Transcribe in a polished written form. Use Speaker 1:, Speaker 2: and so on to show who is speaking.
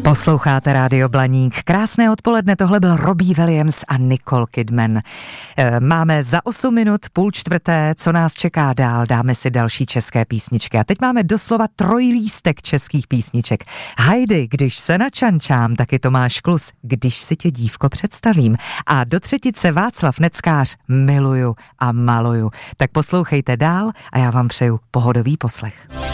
Speaker 1: Posloucháte Rádio Blaník. Krásné odpoledne, tohle byl Robbie Williams a Nicole Kidman. Máme za 8 minut 3:30, co nás čeká dál, dáme si další české písničky. A teď máme doslova trojlístek českých písniček. Heidi, když se načančám, taky Tomáš Klus, když si tě dívko představím. A do třetice Václav Neckář, miluju a maluju. Tak poslouchejte dál a já vám přeju pohodový poslech.